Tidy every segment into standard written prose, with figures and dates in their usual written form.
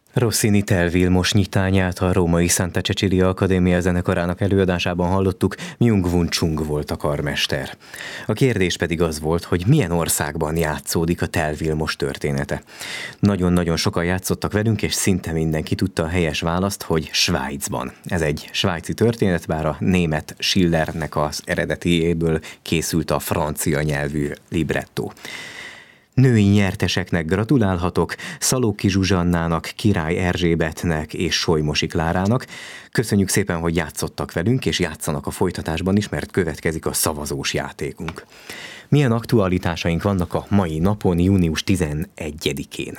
Rossini Tel Vilmos nyitányát a római Santa Cecilia Akadémia zenekarának előadásában hallottuk, Myung-Whun Chung volt a karmester. A kérdés pedig az volt, hogy milyen országban játszódik a Tel Vilmos története. Nagyon-nagyon sokan játszottak velünk, és szinte mindenki tudta a helyes választ, hogy Svájcban. Ez egy svájci történet, bár a német Schillernek az eredetiéből készült a francia nyelvű librettó. Női nyerteseknek gratulálhatok, Szalóki Zsuzsannának, Király Erzsébetnek és Solymosi Klárának. Köszönjük szépen, hogy játszottak velünk, és játszanak a folytatásban is, mert következik a szavazós játékunk. Milyen aktualitásaink vannak a mai napon, június 11-én?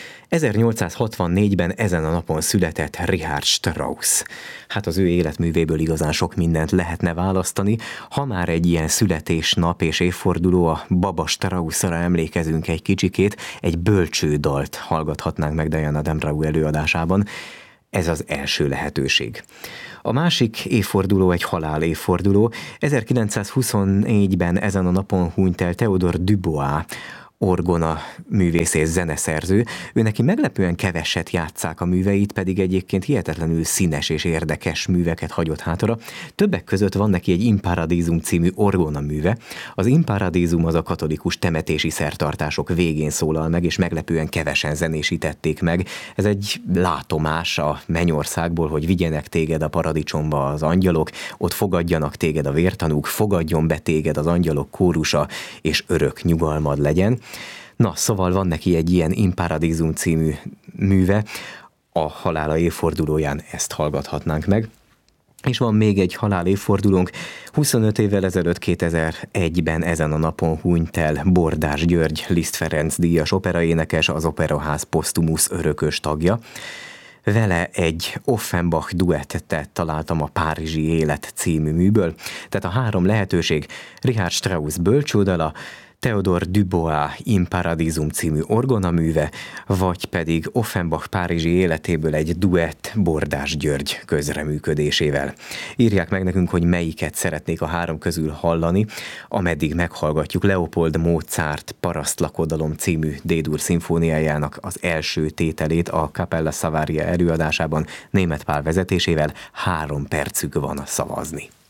1864-ben ezen a napon született Richard Strauss. Hát az ő életművéből igazán sok mindent lehetne választani. Ha már egy ilyen születésnap és évforduló, a Baba Straussra emlékezünk egy kicsikét, egy bölcsődalt hallgathatnánk meg Diana Damrau előadásában. Ez az első lehetőség. A másik évforduló egy halál évforduló. 1924-ben ezen a napon hunyt el Theodore Dubois, orgona művész és zeneszerző. Ő neki meglepően keveset játsszák a műveit, pedig egyébként hihetetlenül színes és érdekes műveket hagyott hátra. Többek között van neki egy In Paradisum című orgona műve. Az In Paradisum az a katolikus temetési szertartások végén szólal meg, és meglepően kevesen zenésítették meg. Ez egy látomás a mennyországból, hogy vigyenek téged a paradicsomba az angyalok, ott fogadjanak téged a vértanúk, fogadjon be téged az angyalok kórusa, és örök nyugalmad legyen. Na, szóval van neki egy ilyen In Paradisum című műve, a halála évfordulóján ezt hallgathatnánk meg. És van még egy halál évfordulónk, 25 évvel ezelőtt 2001-ben ezen a napon hunyt el Bordás György, Liszt Ferenc díjas operaénekes, az Operaház posztumusz örökös tagja. Vele egy Offenbach duettet találtam a Párizsi Élet című műből. Tehát a három lehetőség: Richard Strauss bölcsődala, Theodore Dubois In Paradisum című orgonaműve, vagy pedig Offenbach párizsi életéből egy duett Bordás György közreműködésével. Írják meg nekünk, hogy melyiket szeretnék a három közül hallani, ameddig meghallgatjuk Leopold Mozart Parasztlakodalom című D-dur szimfóniájának az első tételét a Capella Savaria előadásában Németh Pál vezetésével. 3 percük van szavazni.